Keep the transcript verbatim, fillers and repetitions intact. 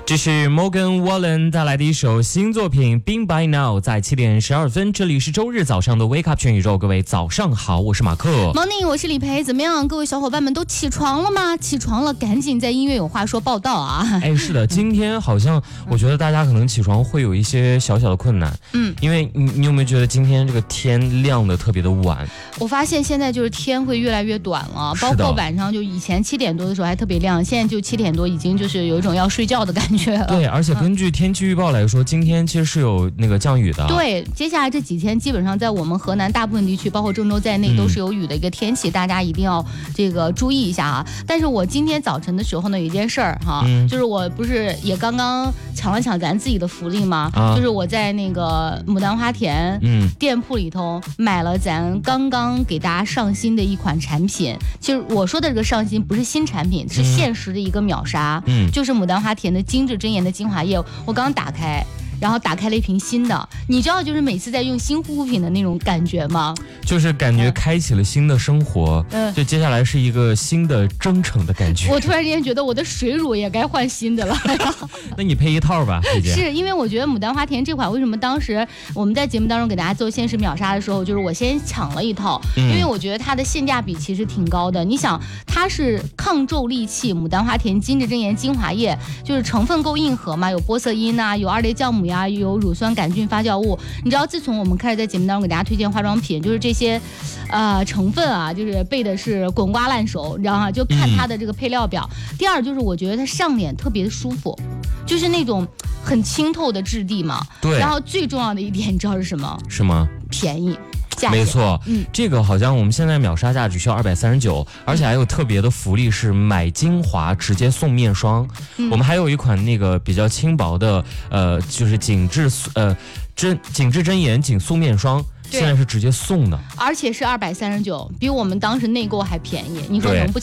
这是 Morgan Wallen 带来的一首新作品 Been By Now， 在七点十二分，这里是周日早上的 Wake Up 全宇宙，各位早上好，我是马克。 Morning， 我是李培，怎么样？各位小伙伴们都起床了吗？起床了，赶紧在音乐有话说报道啊！ 哎，是的，今天好像我觉得大家可能起床会有一些小小的困难，嗯，因为你你有没有觉得今天这个天亮的特别的晚？ 我发现现在就是天会越来越短了，包括晚上就以前七点多的时候还特别亮，现在就七点多已经就是有一种要睡觉的感觉。 对，而且根据天气预报来说，今天其实是有那个降雨的。 对，接下来这几天基本上在我们河南大部分地区，包括郑州在内，都是有雨的一个天气，嗯、大家一定要这个注意一下啊。但是我今天早晨的时候呢，有一件事儿哈，嗯、就是我不是也刚刚抢了抢咱自己的福利吗？啊、就是我在那个牡丹花田嗯店铺里头买了咱刚刚给大家上新的一款产品。其实我说的这个上新不是新产品，是限时的一个秒杀，嗯，就是牡丹花田的精致真颜的精华液，我刚打开。然后打开了一瓶新的，你知道就是每次在用新护肤品的那种感觉吗？ 就是感觉开启了新的生活，嗯，就接下来是一个新的征程的感觉。 我突然之间觉得我的水乳也该换新的了。 那你配一套吧，姐姐。 是因为我觉得牡丹花田这款为什么当时我们在节目当中给大家做限时秒杀的时候，就是我先抢了一套，嗯、因为我觉得它的性价比其实挺高的。你想，它是抗皱利气牡丹花田精致真颜精华液，就是成分够硬核嘛，有玻色因啊，有二类酵母呀，有乳酸杆菌发酵物。你知道，自从我们开始在节目当中给大家推荐化妆品，就是这些，呃，成分啊，就是背的是滚瓜烂熟，你知道吗？就看它的这个配料表。嗯、第二就是我觉得它上脸特别的舒服，就是那种很清透的质地嘛。 对。 然后最重要的一点，你知道是什么？ 是吗？ 便宜。 没错，嗯，这个好像我们现在秒杀价只需要二百三十九，而且还有特别的福利是买精华直接送面霜。嗯、我们还有一款那个比较轻薄的，呃，就是紧致呃真紧致真颜紧塑面霜。现在是直接送的， 而且是二百三十九，比我们当时内购还便宜。你说能不